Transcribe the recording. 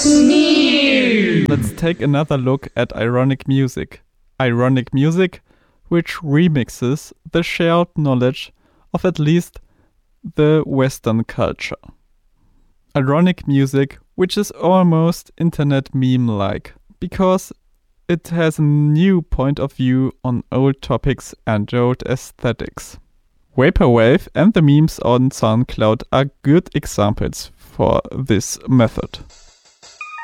Let's take another look at ironic music. Ironic music, which remixes the shared knowledge of at least the Western culture. Ironic music, which is almost internet meme-like, because it has a new point of view on old topics and old aesthetics. Vaporwave and the memes on SoundCloud are good examples for this method.